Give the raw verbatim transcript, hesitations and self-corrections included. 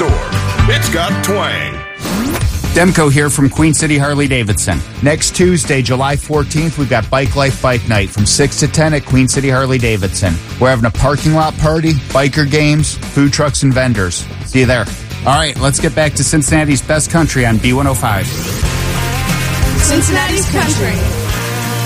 store. It's got twang. Demko here from Queen City Harley-Davidson. Next Tuesday, July fourteenth, we've got Bike Life Bike Night from six to ten at Queen City Harley-Davidson. We're having a parking lot party, biker games, food trucks, and vendors. See you there. All right, let's get back to Cincinnati's best country on B one oh five. Cincinnati's country.